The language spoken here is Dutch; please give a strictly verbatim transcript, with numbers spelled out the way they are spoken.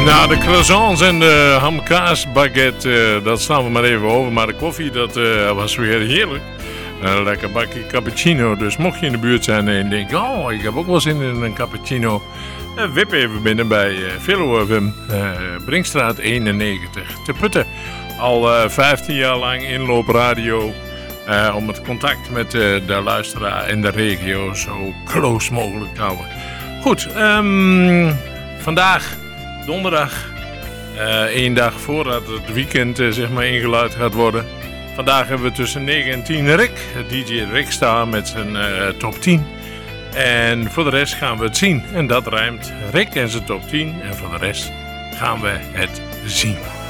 Nou, de croissants en de hamkaasbaguette, uh, dat slaan we maar even over. Maar de koffie, dat uh, was weer heerlijk. Een lekker bakje cappuccino. Dus mocht je in de buurt zijn en denken, oh, ik heb ook wel zin in een cappuccino. Uh, wip even binnen bij uh, Velo F M, uh, Brinkstraat eenennegentig te Putten. Al uh, vijftien jaar lang inloopradio. Uh, om het contact met uh, de luisteraar en de regio zo close mogelijk te houden. Goed, um, vandaag... Donderdag, uh, één dag voordat het weekend uh, zeg maar ingeluid gaat worden. Vandaag hebben we tussen negen en tien Rick, D J Rick staan met zijn uh, top tien. En voor de rest gaan we het zien. En dat rijmt Rick en zijn top tien. En voor de rest gaan we het zien.